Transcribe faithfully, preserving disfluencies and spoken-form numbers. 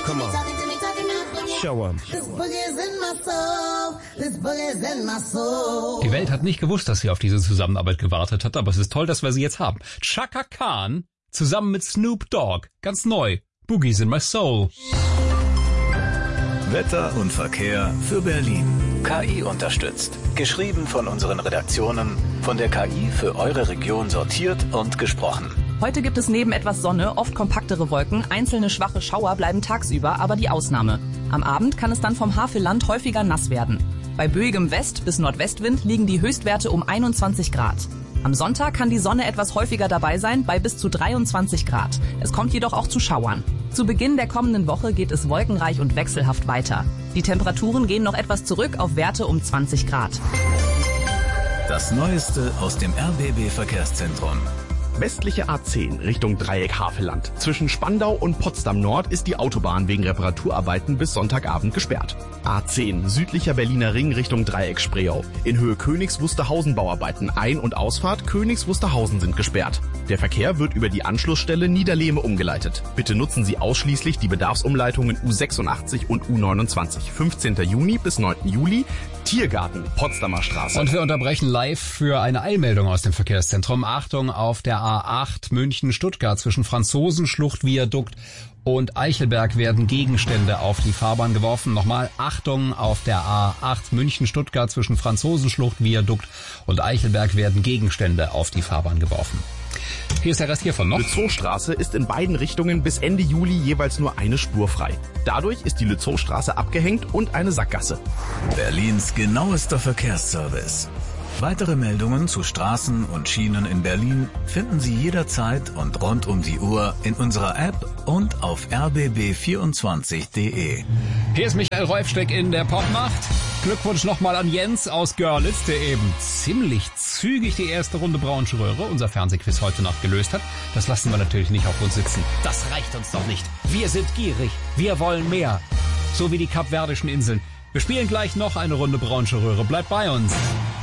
Come on. Show 'em. Die Welt hat nicht gewusst, dass sie auf diese Zusammenarbeit gewartet hat, aber es ist toll, dass wir sie jetzt haben. Chaka Khan zusammen mit Snoop Dogg. Ganz neu. Boogies in my soul. Wetter und Verkehr für Berlin. K I unterstützt. Geschrieben von unseren Redaktionen, von der K I für eure Region sortiert und gesprochen. Heute gibt es neben etwas Sonne oft kompaktere Wolken. Einzelne schwache Schauer bleiben tagsüber aber die Ausnahme. Am Abend kann es dann vom Havelland häufiger nass werden. Bei böigem West- bis Nordwestwind liegen die Höchstwerte um einundzwanzig Grad. Am Sonntag kann die Sonne etwas häufiger dabei sein, bei bis zu dreiundzwanzig Grad. Es kommt jedoch auch zu Schauern. Zu Beginn der kommenden Woche geht es wolkenreich und wechselhaft weiter. Die Temperaturen gehen noch etwas zurück auf Werte um zwanzig Grad. Das Neueste aus dem R B B-Verkehrszentrum. Westliche A zehn Richtung Dreieck Havelland. Zwischen Spandau und Potsdam Nord ist die Autobahn wegen Reparaturarbeiten bis Sonntagabend gesperrt. A zehn südlicher Berliner Ring Richtung Dreieck Spreeau. In Höhe Königs Wusterhausen Bauarbeiten. Ein- und Ausfahrt Königs Wusterhausen sind gesperrt. Der Verkehr wird über die Anschlussstelle Niederlehme umgeleitet. Bitte nutzen Sie ausschließlich die Bedarfsumleitungen U sechsundachtzig und U neunundzwanzig. fünfzehnten Juni bis neunten Juli. Tiergarten, Potsdamer Straße. Und wir unterbrechen live für eine Eilmeldung aus dem Verkehrszentrum. Achtung, auf der A acht München-Stuttgart zwischen Franzosenschlucht, Viadukt und Eichelberg werden Gegenstände auf die Fahrbahn geworfen. Nochmal, Achtung, auf der A acht München-Stuttgart zwischen Franzosenschlucht, Viadukt und Eichelberg werden Gegenstände auf die Fahrbahn geworfen. Hier ist der Rest hiervon noch. Lützowstraße ist in beiden Richtungen bis Ende Juli jeweils nur eine Spur frei. Dadurch ist die Lützowstraße abgehängt und eine Sackgasse. Berlins genauester Verkehrsservice. Weitere Meldungen zu Straßen und Schienen in Berlin finden Sie jederzeit und rund um die Uhr in unserer App und auf r b b vierundzwanzig punkt d e. Hier ist Michael Reufsteck in der Popmacht. Glückwunsch nochmal an Jens aus Görlitz, der eben ziemlich zügig die erste Runde Braunsche Röhre, unser Fernsehquiz heute Nacht, gelöst hat. Das lassen wir natürlich nicht auf uns sitzen. Das reicht uns doch nicht. Wir sind gierig. Wir wollen mehr. So wie die Kapverdischen Inseln. Wir spielen gleich noch eine Runde Braunsche Röhre. Bleibt bei uns.